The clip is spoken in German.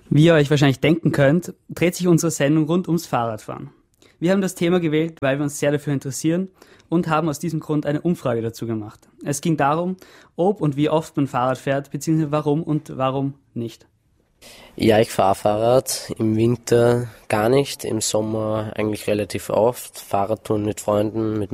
Wie ihr euch wahrscheinlich denken könnt, dreht sich unsere Sendung rund ums Fahrradfahren. Wir haben das Thema gewählt, weil wir uns sehr dafür interessieren und haben aus diesem Grund eine Umfrage dazu gemacht. Es ging darum, ob und wie oft man Fahrrad fährt, beziehungsweise warum und warum nicht. Ja, ich fahre Fahrrad, im Winter gar nicht, im Sommer eigentlich relativ oft. Fahrradtouren mit Freunden, mit